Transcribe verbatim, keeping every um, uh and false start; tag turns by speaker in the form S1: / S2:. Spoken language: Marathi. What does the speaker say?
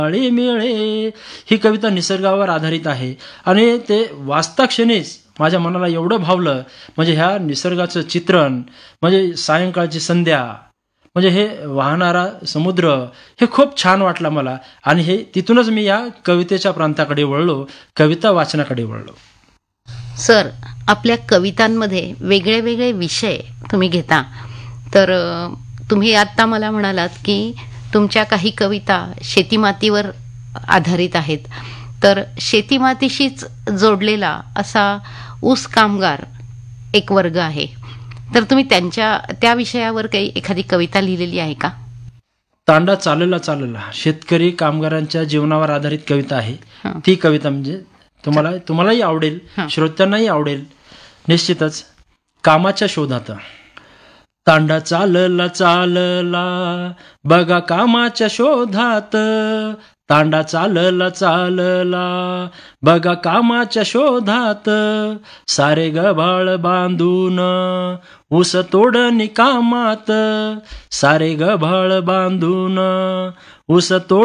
S1: काळी मिळे ही कविता निसर्गावर आधारित आहे आणि ते वाचता क्षणीच माझ्या मनाला एवढं भावलं. म्हणजे ह्या निसर्गाचं चित्रण, म्हणजे सायंकाळची संध्या, म्हणजे हे वाहणारा समुद्र, हे खूप छान वाटलं मला आणि हे तिथूनच मी या कवितेच्या प्रांताकडे वळलो, कविता वाचनाकडे वळलो.
S2: सर, आपल्या कवितांमध्ये वेगळे वेगळे विषय तुम्ही घेता. तर अ, तुम्ही आत्ता मला म्हणालात की तुमच्या काही कविता शेतीमातीवर आधारित आहेत. तर शेतीमातीशीच जोडलेला असा ऊस कामगार एक वर्ग आहे. तर तुम्ही त्यांच्या त्या विषयावर काही एखादी कविता लिहिलेली आहे का?
S1: तांडा चालला चालला शेतकरी कामगारांच्या जीवनावर आधारित कविता आहे.
S2: हं.
S1: ती कविता म्हणजे तुम्हाला तुम्हालाही आवडेल,
S2: हं.
S1: श्रोत्यांनाही आवडेल निश्चितच. कामाच्या शोधात. तांडा चालला चालला बघा कामाच्या शोधात, तांडा चालला चालला बघा कामाच्या शोधात, सारे गबाळ बांधून ऊस तोडणी कामात, सारे गबाळ बांधून ऊस तोड